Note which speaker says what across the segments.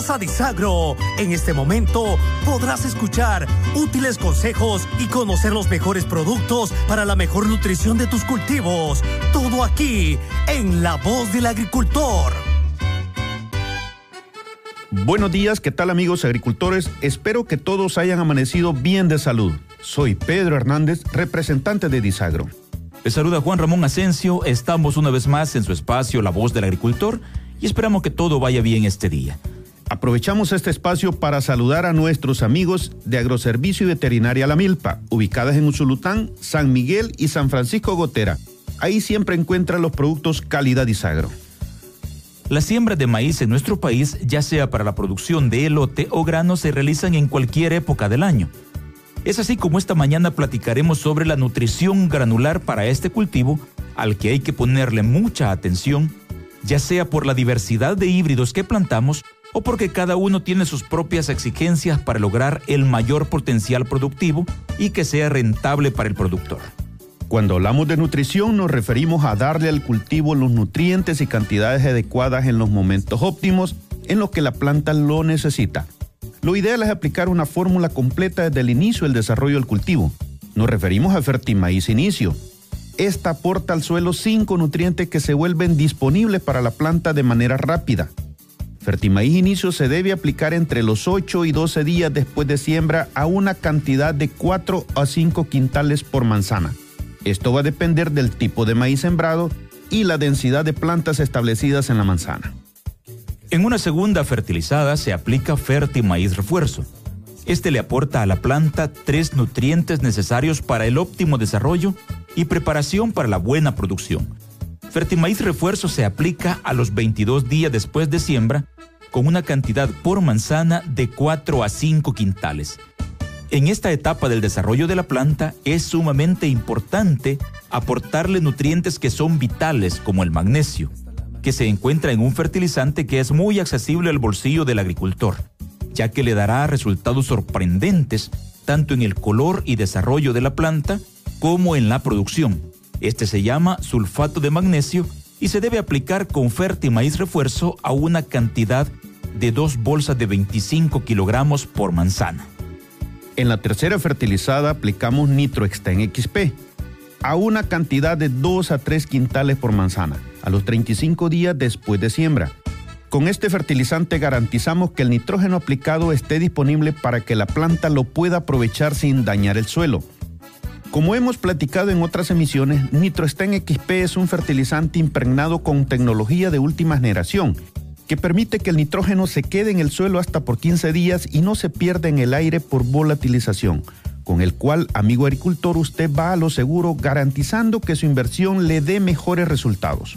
Speaker 1: Disagro. En este momento podrás escuchar útiles consejos y conocer los mejores productos para la mejor nutrición de tus cultivos. Todo aquí en La Voz del Agricultor.
Speaker 2: Buenos días, ¿qué tal amigos agricultores? Espero que todos hayan amanecido bien de salud. Soy Pedro Hernández, representante de Disagro.
Speaker 3: Les saluda Juan Ramón Asensio. Estamos una vez más en su espacio La Voz del Agricultor y esperamos que todo vaya bien este día.
Speaker 2: Aprovechamos este espacio para saludar a nuestros amigos de Agroservicio y Veterinaria La Milpa, ubicadas en Usulután, San Miguel y San Francisco Gotera. Ahí siempre encuentran los productos calidad Disagro.
Speaker 3: Las siembras de maíz en nuestro país, ya sea para la producción de elote o grano, se realizan en cualquier época del año. Es así como esta mañana platicaremos sobre la nutrición granular para este cultivo, al que hay que ponerle mucha atención, ya sea por la diversidad de híbridos que plantamos o porque cada uno tiene sus propias exigencias para lograr el mayor potencial productivo y que sea rentable para el productor.
Speaker 2: Cuando hablamos de nutrición nos referimos a darle al cultivo los nutrientes y cantidades adecuadas en los momentos óptimos en los que la planta lo necesita. Lo ideal es aplicar una fórmula completa desde el inicio del desarrollo del cultivo. Nos referimos a Fertimaíz Inicio. Esta aporta al suelo 5 nutrientes que se vuelven disponibles para la planta de manera rápida. Fertimaíz Inicio se debe aplicar entre los 8 y 12 días después de siembra a una cantidad de 4 a 5 quintales por manzana. Esto va a depender del tipo de maíz sembrado y la densidad de plantas establecidas en la manzana.
Speaker 3: En una segunda fertilizada se aplica Fertimaíz Refuerzo. Este le aporta a la planta 3 nutrientes necesarios para el óptimo desarrollo y preparación para la buena producción. Fertimaíz Refuerzo se aplica a los 22 días después de siembra con una cantidad por manzana de 4 a 5 quintales. En esta etapa del desarrollo de la planta es sumamente importante aportarle nutrientes que son vitales como el magnesio, que se encuentra en un fertilizante que es muy accesible al bolsillo del agricultor, ya que le dará resultados sorprendentes tanto en el color y desarrollo de la planta como en la producción. Este se llama sulfato de magnesio y se debe aplicar con Fertimaíz Refuerzo a una cantidad de 2 bolsas de 25 kilogramos por manzana.
Speaker 2: En la tercera fertilizada aplicamos Nitroexten XP a una cantidad de 2 a 3 quintales por manzana, a los 35 días después de siembra. Con este fertilizante garantizamos que el nitrógeno aplicado esté disponible para que la planta lo pueda aprovechar sin dañar el suelo. Como hemos platicado en otras emisiones, Nitroexten XP es un fertilizante impregnado con tecnología de última generación, que permite que el nitrógeno se quede en el suelo hasta por 15 días y no se pierda en el aire por volatilización, con el cual, amigo agricultor, usted va a lo seguro garantizando que su inversión le dé mejores resultados.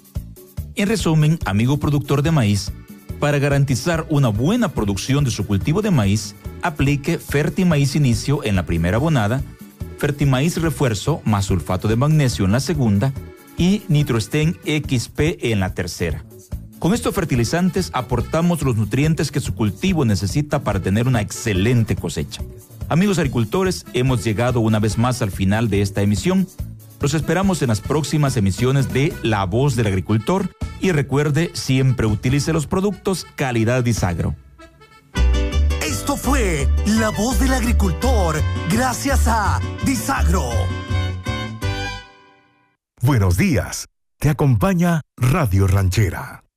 Speaker 3: En resumen, amigo productor de maíz, para garantizar una buena producción de su cultivo de maíz, aplique Fertimaíz Inicio en la primera abonada, Fertimaíz Refuerzo más sulfato de magnesio en la segunda y Nitroexten XP en la tercera. Con estos fertilizantes aportamos los nutrientes que su cultivo necesita para tener una excelente cosecha. Amigos agricultores, hemos llegado una vez más al final de esta emisión. Los esperamos en las próximas emisiones de La Voz del Agricultor y recuerde, siempre utilice los productos calidad Disagro.
Speaker 1: Esto fue La Voz del Agricultor, gracias a Disagro.
Speaker 4: Buenos días, te acompaña Radio Ranchera.